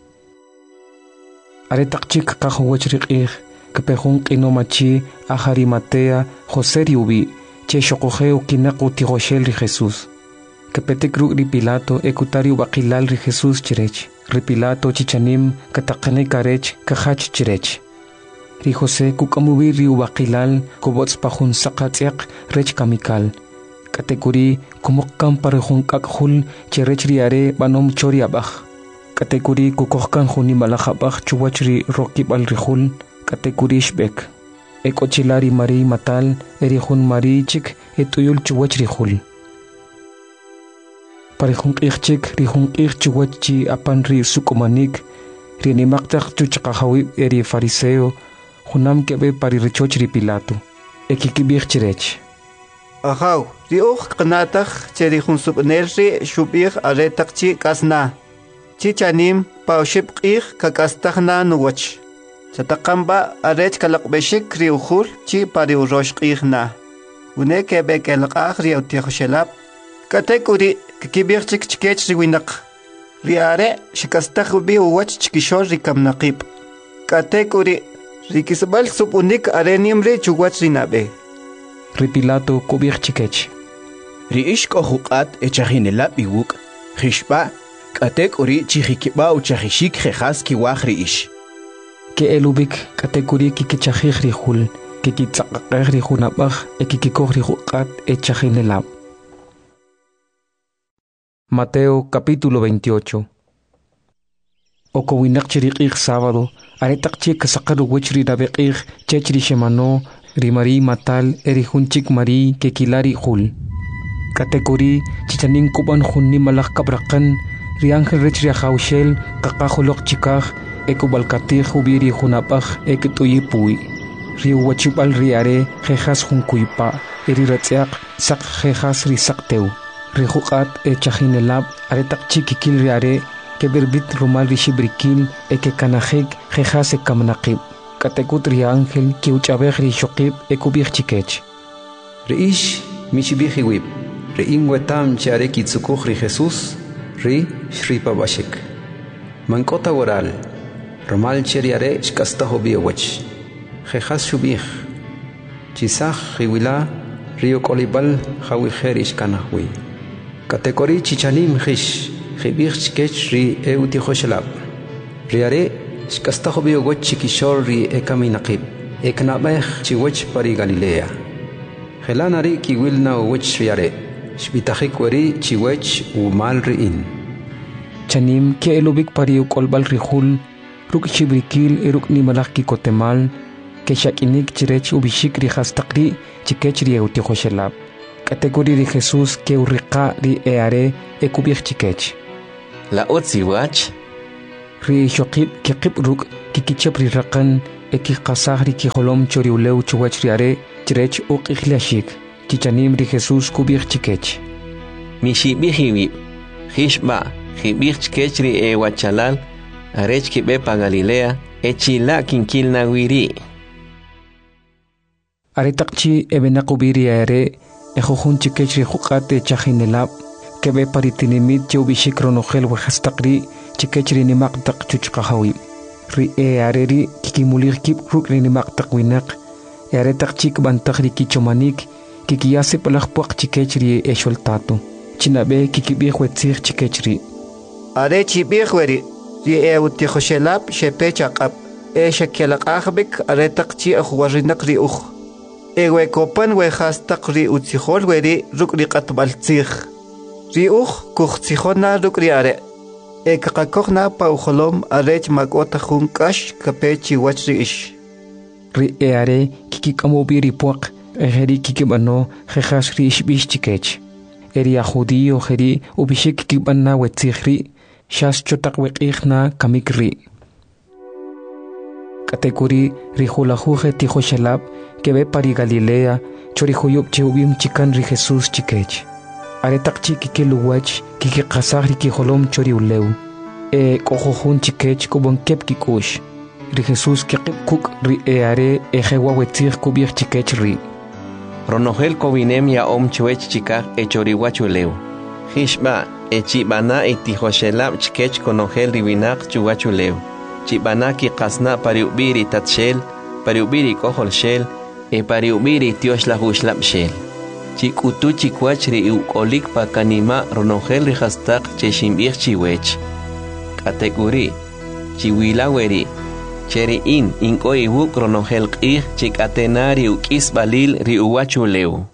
Are takchik kahuwech ri kepehun kinomachi ahari Matea, José riubi, che shokoheu kinaku tigoshel ri Jesus. Kepetekru ri Pilato ekutariu bakilal ri Jesus chirech. Ri Pilato chichanim katakane karech kahach chirech. Ri José kukamubi ri bakilal kubots pahun sakatiak rech kamikal. Kategori kumokkan parehun kakhul chirech ri are banom choriabach. Kategori kukohkan huni malakhabach chuwach ri rokibal rihul. Kategori shbek. Ekochilari Mari matal erihun Mari chik etuyul chuwach rihul. Parihun ichik rihun ichchuwachi apan ri sukumanik rinimaktak chuchakahawi eri fariseo hunam kebe paririchoch ri Pilato ekikibich chirech. Ahaw, ri uch qnatak che rihun subnel ri shubich aretak chi kasna. Chichanim paushib qich kakastahna nuwach. Chatakamba arech kalakbeshik ri ukhul chi pari urosh qichna. Une kebe kelqach ri utikhshelab. Katekuri kibir chik chikech riwinak. Riare shikastach ubi uwach chikishor rikamnaqib. Katekuri rikisbal supunik arenim ri chuwach rinabe. Ri Pilato kubir chikech. Ri ishko huqat echajinelab iwuk. Khishba katekuri chihikiba uchahishik khas kiwach ri ish. Ke elubik katekuri kikichahih ri hul. Kikitsaqaq ri hunabach ekikikoh ri huqat echajinelab. Mateo capítulo veintiocho. Okowinak chiriqig sábado, aretak chik sakaru wechri rabeqig, chechri shemano, ri Mari matal, erihunchik Mari kekilari hul. Kategori, chichanin kuban hunni malak kabrakan, ri angel rechri ahaushel, kakahulok chikaj, ekobalkatij ubiri hunapaj, eketuyipui. Ri uwachibal riare, jejas hunkuipa, eri ratziak, sak jejas ri sakteu. Rihuqat e chajinelab aretak chikikil riare ke berbit rumal rishibrikil e ke kanajek jejas e kamnaqib. Katekut ri ángel ki uchabej ri shoqib e kubij chikech. Riish michibiji wib. Ri ingwetam chiare kitsukuj ri Jesus ri shripa bashik. Mankota waral. Rumal cheriare shkastaho biowech. Jejas shubij. Chisaj riwila rio kolibal jawijer ishkanahwi. Kategori chichanim hish, hibich chikech ri eutihoshelab. Riare, shkastahobi ogoch chikishor ri ekaminakib, eknabech chiwech pari Galilea. Helanari kiwilna uwech riare, shbitahikweri chiwech umal riin. Chanim ke elubik pari ukolbal rihul, ruk chibrikil eruk ni malak kikotemal, ke shakinik chirech ubishik ri hastakri chikech ri eutihoshelab. Categoría de Jesús que urriqa ri eare e kubir chikech. La otziwach. Ri shokib ki qibruk ki kichap ri raqan e ki qasah ri ki holom chori uleu chuwach ri are chirech uq ikhlashik. Chichanim ri Jesús kubir chikech. Mishi bihiwi. Hishba. Hibir chikech ri e wachalal. Arech ki bepa Galilea. E chila kinkilna wiri. Are takchi e bena kubiri are. Ejojun chikech ri hukate chajinelab. Kebe paritinimit chubishik ronogel wajastaqri. Chikech ri nimaktak chuchkahawi. Ri e areri kikimulir kip ruk ri nimaktak winak. E are takchik bantak ri kichomanik. Kikiyase palakpuak chikech ri e sholtato. Chinabe kikibih wetzir chikech ri. Are chibih weri. Ri e utihoshelab shepechakab. E shakelak ahbik are takchi ahuwarinak ri uch. Ewe kopan we hastak ri utzihol weri ruk ri qatbaltzih. Ri uch kuchtzihona ruk ri are. E kakakokna pa ucholom arech magota junkash kapechi wach ri ish. Ri e are kikikamobi ri puak e heri kikibano jejas ri ishbish chikech. Eri a judío heri ubishik kikibana wetzihri shas chotak wekichna kamikri. Kategori ri hulahuje tijo shalab que ve pari Galilea, chorihuyub cheubim chikan ri Jesús chikech. Aretak chiki ke luwach, kiki kasahri ki holom chori uleu. E kohojun chikech kubon kep kikush. Ri Jesús ke kuk ri e are e jewa wetzir kubir chikech ri. Ronogel kobinem ya om chuech chikak e choriwach uleu. Hishba e chibana e tihoshelab chikech konogel ribinak chuwach uleu. Chibana ki kasna pariubiri tatshel, pariubiri kohol shel, e pariubiri tios la huslap shel. Chikutu chikwach ri ukolik pa kanima ronogel ri hastak cheshimbir chiwech. Kategori chiwila weri cheri in inko iwuk ronogel qih chikatena ri ukis balil ri uwachu leu.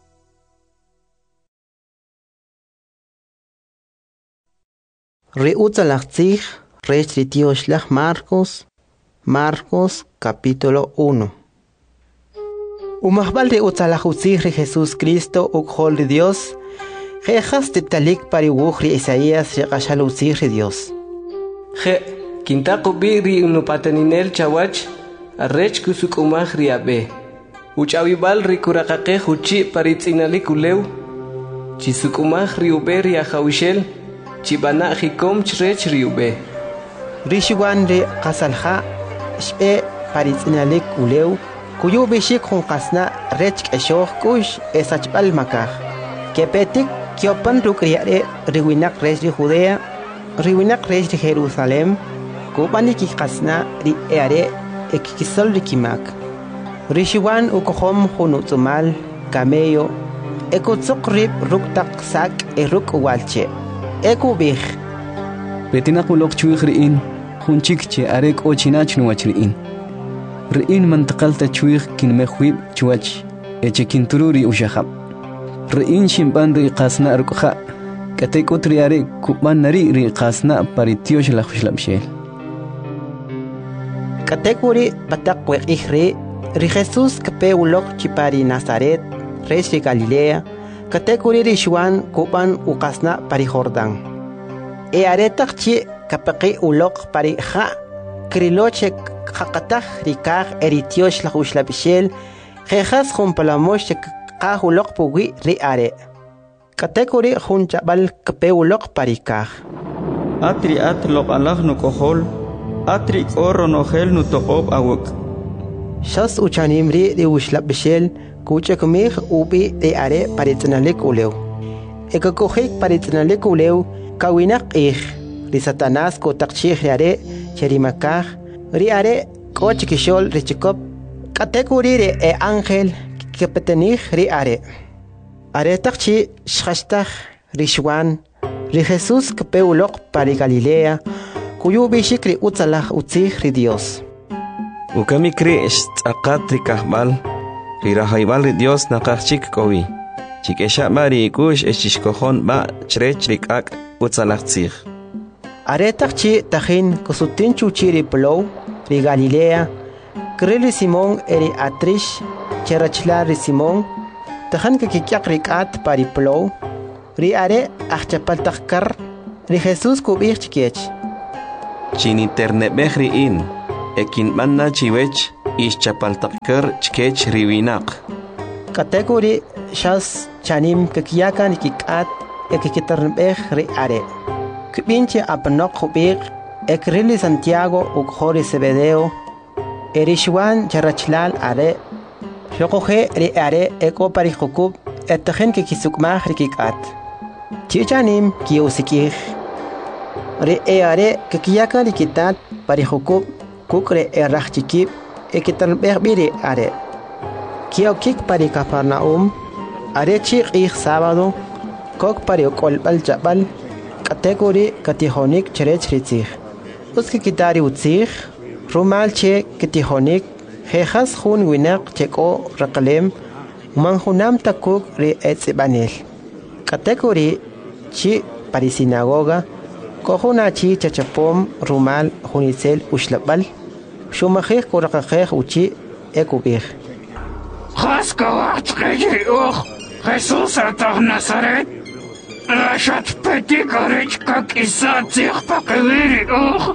Ri utzalachtzich rech ri tioshlach Marcos, Marcos capítulo uno. Umahbal ri utzalachutzich ri Jesús Cristo ukhol ri Dios, jejas titalik pari wuch ri Isaías ri qashalutzich ri Dios. Je, kintaku bi ri unupateninel chawach, arrech kusukumach ri abe. Uchawibal ri kurakake huchi paritzinalik uleu, chisukumach ri ube ri ahawishel, chibana hikom chrech ri ube. Rishuan ri qasalha, shpe paritzinalik uleu, kuyu bishik hun qasna rech k'eshoh kush esachbal makaj. Kepetik kyopan rukriare riwinak rech ri Judea, riwinak rech ri Jerusalem, kupani kikasna ri eare ekikisol ri kimak. Rishuan ukohom hunutzumal camello, ekutzuk rib ruktak sak e ruk walche. Ekubih. Betina kulok chuig riin, hunchik che arek ochinach nuach riin. Riin mantakalta chuig kinmehwib chuach, eche kintururi ushahab. Riin shimban ri qasna rukha, katek utri arek kuban nari ri qasna paritiosh la khushlamshel. Katekuri batak wek ihre, ri Jesus kape ulok chipari Nazaret, res ri Galilea, katekuri ri Shuan kuban ukasna pari Jordan. E aretak chi kapaki ulok pari ha, kriloche kakatah rikah eritiosh la khushlamshel, jejas humpalamosh ka ulok pugi ri are. Katekuri hun chabal kape ulok pari kah. Atri at lok alah no kohol, atri oro no gel no tokob awuk. Shas uchanimri ri ushlap bishel, kuche kumih ubi ri are paritnalik uleu. Eka kohik paritnalik uleu, kawinak ich, ri Satanas ko takchih are, cherimakah, ri are koch kishol ri chikop, katekuri ri e angel, kepetenich ri are. Are takchi shkashtach ri Shuan, ri Jesus kape ulok pari Galilea, kuyu bishik ri utzalach utzich ri Dios. Ukamikri aqat ri kahbal, ri rahaybal ri Dios naqachik kowi. Chikesha bari kush eshishkohon ba chrech ri kak utzalachtzich. Are takchi tahin kusutin chuchi ri Plow, ri Galilea, krili Simón eri atrish, cherachla ri Simón, tahan ka kikyak rikat pari plow ri are achapaltakkar ri Jesus kubir chikech Chin internet behriin ekin manna chiwech ischapaltakkar chkech riwinak kategori shas chanim kakiyakan kikat ekikitarnbeh ri are kubinche apnok kubir ekrili Santiago ukhori Zebedeo erishwan charachlal are Shokohe ri are eko pari khukub etahen ke kisukmah rikikat chichanim kiusikih ri are ke kiyaka rikitat pari khukub kukre erah chikip ekitan berbiri are kiokik pari Kafarnaum are chik ich sábado kok pari kolbal jabal kategori katihonik cherech ritzih uski kitari utzih rumal che katihonik Jejas hun winak cheko rakalem manjunam takuk re etzibanel kategori chi pari sinagoga kohuna chi chachapom rumal hunisel ushlabal shumajeh korakajeh uchi ekubih Haska wachkeji uch Jesus atah Nazaret Rashat peti garech kak isa zich pakewiri uch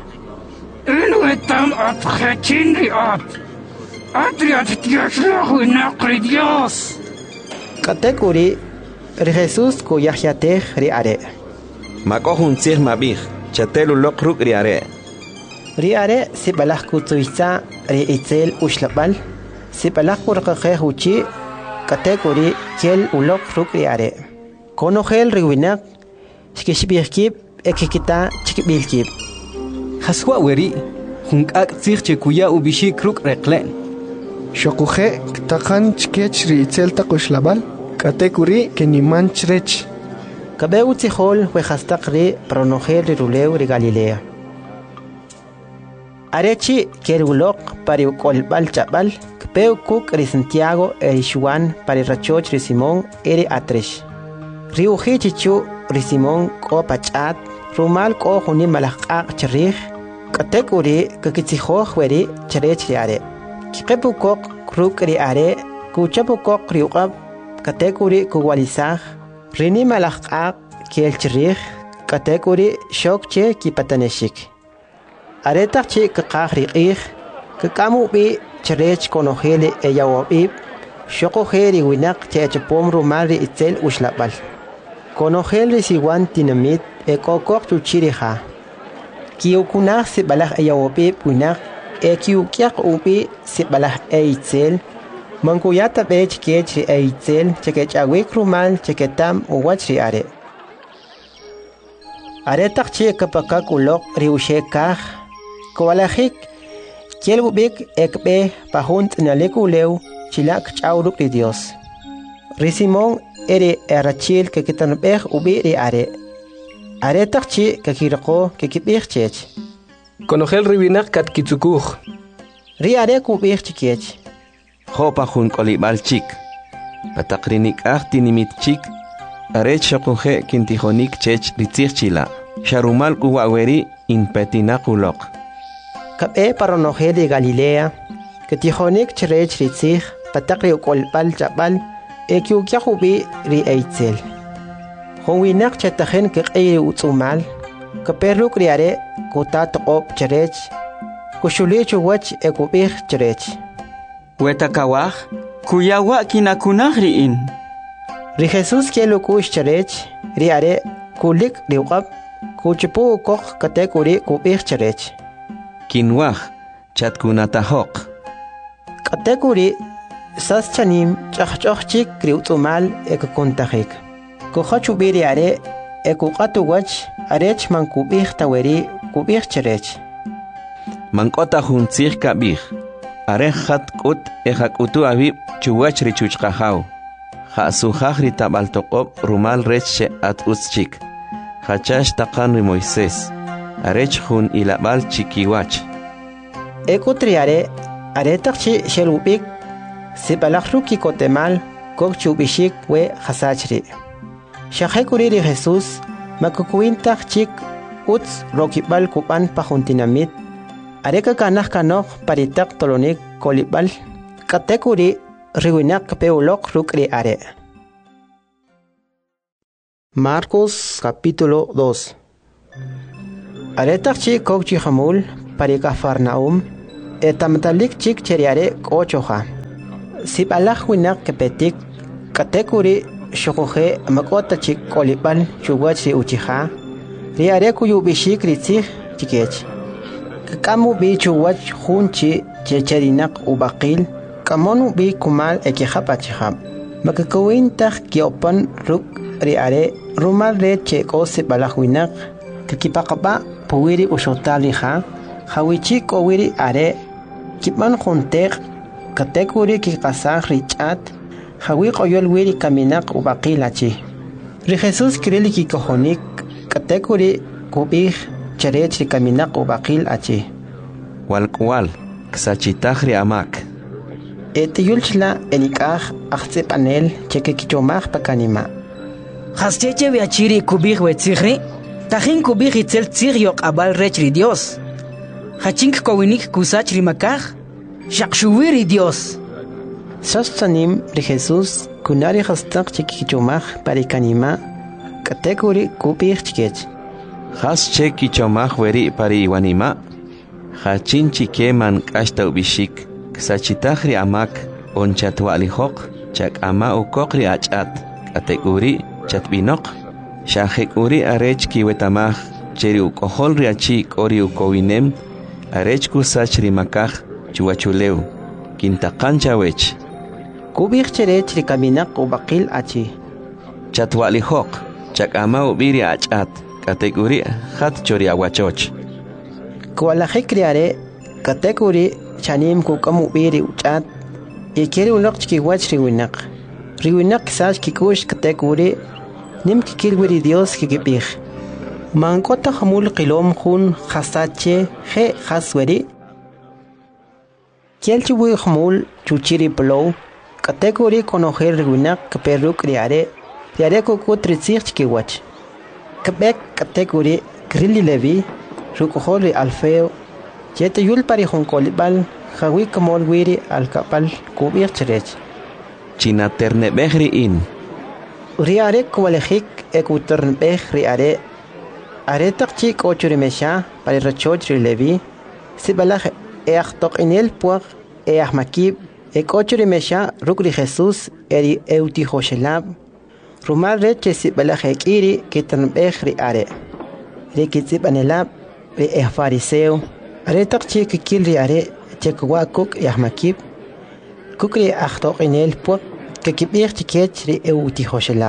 Inuetam at khechinri at Adriat tiashlahu naqri Dios. Kategori Jesus ko yahyateh ri are. Makohun sih mabih chatelu lokruk ri are. Ri are si balah kutuisa ri itzel ushlabal si balah kurqaqeh uchi kategori kel ulokruk ri are. Konogel riwinak shkishbihkib ekikita chikbilkib. Haswa weri hunkak tsir chekuya ubishik ruk reklen. Shokuhe takan chkech ri itzel takushlabal kategori kenimanchrech kabeu tihol we hastak ri pronogel ri ruleu ri Galilea arechi kerulok pari kolbal chabal kpeu kuk ri Santiago eri Juan pari rachoch ri Simón eri atresh ri uji chichu ri Simón ko pachat rumal ko huni malaqaq chrih kategori kakitihoj weri cherech ri are Kipukok kruk ri are kuchapukok riuqab kategori kuwalisaj rini malaqaq kielchrih kategori shokche kipataneshik aretaq chi kaqaj riqih kakamu bi cherech konogele eyawib shokojeri winak chechpom rumal ri itzel ushlabal konogel ri siwan dinamit ekokok chuchiriha kiukunaj si balaj eyawib winak Ekiu kyak ubi si balah eitzel Mangkuyata bech kech ri eitzel Chekech awik rumal cheketam uwach ri are Are tak che kapakak ulok ri ushekaj Kowalajik Kiel ubik ekbe pahunt nalik uleu Chilak chawruk ri Dios Ri Simón eri erachil kekitanbej ubi ri are Are tak che kakirako kekibich chech Konogel riwinak kat kitsukuj. Ri are kubir chikech. Hopa hun kolibal chik. Patakrinik ahti nimit chik. Arech shokuje kintijonik chech ritzirchila. Sharumal kuwaweri in petinakulok. Kabe paronogeli Galilea. Ketijonik cherech ritzir. Patakri ukolbal jabal. Ekiukia hubi ri eitzel. Honwinak chetajen kekei utsumal. Kaperuk ri are kutat op cherech kushulech wach ekubih cherech wetakawaj kuyawa kinakunajriin ri Jesus kielo kush cherech ri are kulik riuqab kuchipu kok kategori kubih cherech kinwaj chatkunatahoq kategori sas chanim chachchok kriutumal ekkontajik kohachu biri are ekuqatu wach arech mankubih taweri kubih cherech mankota huntzir kabih arehat kut ehakutu abib chuwach richuchqahaw khasujaj ritabaltoqob rumal reche at uschik hachash taqan ri Moisés arech hun ilabal chikiwach ekotriare aretaqchi shelubik sibalajruki kotemal kokchubishik we hasachri Shahekuri ri Jesus makukuintaq chik uts rokibal kupan pajuntinamit areka kanaj kanoj paritak tolonik kolibal katekuri riwinak peulok rukri are Marcos capítulo dos. Aretak chik kokchi hamul pari Cafarnaum etamtalik chik cheriare kochoja. Sip alaj winak kepetik katekuri shokoje makota chik kolipal chuwachi uchiha riare kuyu bishik ritzig chikech. Kamu bi chuwach hunchi checherinak ubakil kamonu bi kumal ekihapachihab. Makakawin tak kiopan ruk riare rumal re che ko sip alaj winak kakipakaba puwiri ushotali ha hawichi kowiri are kipan juntek katekuri kikasaj richat hawi qoyol wiri kaminak ubaqilachi ri Jesus kirili kikojonik katekuri kubij cherech ri kaminak ubaqil achi walkwal ksachitahri amak etiyulchla enikaj ajtse panel chekekichomaj pakanima Hascheche viachiri kubij wetzigri Tajin kubij itzel tzig abal rechri Dios. Hachink kowinik kusachri makaj. Shakshuwiri Dios. Sostanim ri Jesus kunari hastak chikichomaj parikanima. Katekuri kubij chikech. Has chekichomaj weri pari iwanima. Hachin chikeman kashta ubishik. Ksachitahri amak onchatwalihok. Chak ama ukokri achat. Katekuri chatbinok. Shahek uri arech kiwetamaj cheri ukohol riachi ori ukowinem arech kusach rimakaj chuachuleu kintakan chawech kubij cherech rikaminak ubaqil achi chatwalihok chakama ubiri achat katek uri hat chori aguachoch kualajik riare katek uri chanim kukam ubiri uchat ikeri unok chikiwach riwinak riwinak sach kikush katek uri nim kikilwiri Dios kikipij. Mankota hamul qilom hun khasache he khasweri. Kielchiwi hamul chuchiri plow. Kategori konoher rigunak kaperuk riare. Riare kukut ritzig chikiwach. Kabek kategori grilli levi. Rukohori alfeo. Jete yul pari honkolibal. Hawi kamol wiri alkapal kubir cherech. Chinaterne behri in. Riare kualejik ekuternbej riare aretak chik ochurimesha para rachoch rilevi sibalaj eachtok inel puag eachmakib ekochurimesha rukri Jesus eri euti hoshelab rumal reche sibalaj ekiri kiternbej riare rikitsib anelab ri fariseo aretak chik kil riare chekwa kuk eachmakib kukri achtok inel puag kakibir tikech ri euti hoshelab.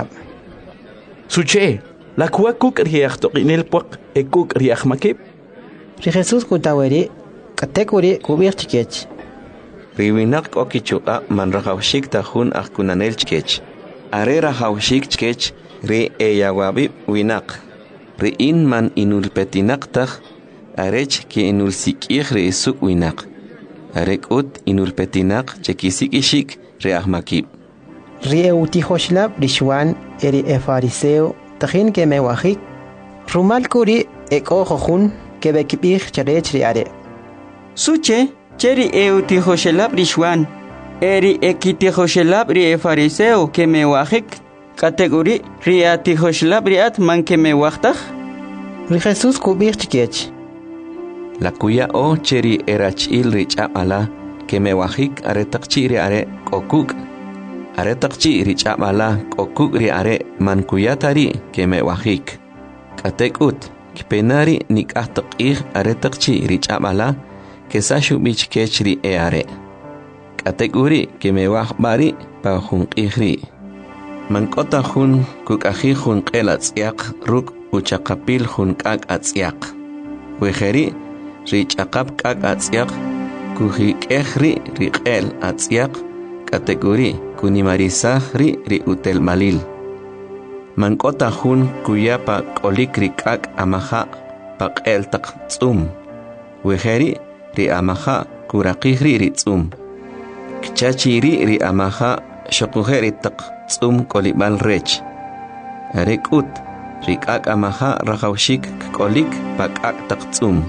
Suche, la kua kuk riachto inel puak e kuk riachmakib. Ri Jesus kutaweri katekuri kubir tikech. Riwinak okichuka man rahawshik tahun akunanel chkech. Are rahawshik chkech ri eyawabi winak. Ri in man inulpetinak tah arech ki inulsikih ri isuk winak. Arek ut inulpetinak chekisik ishik ri ahmakib. Rieuti hoshlab rishwan eri e fariseo tajin ke mewajik rumal kuri eko jojun ke bekibij cherech riare Suche cheri euti hoshlab rishwan eri ekiti hoshlab ri e fariseo ke mewajik kategori riati hoshlab riat man ke mewajtaj ri Jesus kubij chikech La kuya o cheri erachil richamala ke mewajik aretaqchi riare kokuk Aretakchi richabala kokuk riare mankuyatari keme wahik. Katekut kipenari nikahtakih aretakchi richabala kesashu bich kechri eare. Katekuri keme wahbari pa hunkihri. Mankota hun kukahi hun qelatsiak ruk uchakapil hun kak atsiak. Wejeri richakap kak atsiak kuhik ehri riqel atsiak kategori kunimarisaj ri ri utel malil. Mankota hun kuyapa kolik rikak amaha paqel tak tsum. Wejeri ri amaha kurakihri ri tsum. Kchachiri ri amaha shokuheri tak tsum kolibal rech. Rekut rikak amaha rahawshik kolik pakak tak tsum.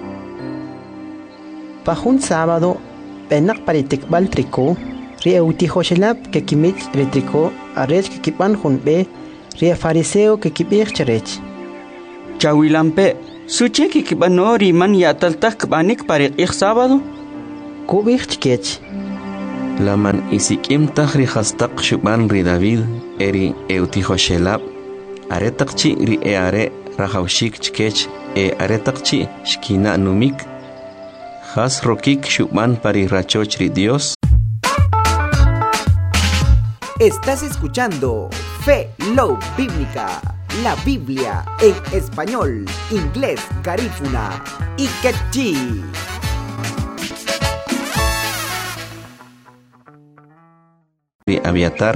Pahun sábado penak paritikbal triko Rieuti hoshelab ke kimich retriko arech ke kipan hunbe ria fariseo que kibir cherech. Chawilampe, suche que kibano riman yataltak banik para ik sábado. Kubir chkech. Laman isikim tahri hastak shuban ri David eri eutihoshelab. Aretakchi ri eare rahaushik chkech e aretakchi shkina numik. Has rokik shuban pari rachoch ri Dios. Estás escuchando Fe Love Bíblica, la Biblia en español, inglés, garífuna y quechí. Aviatar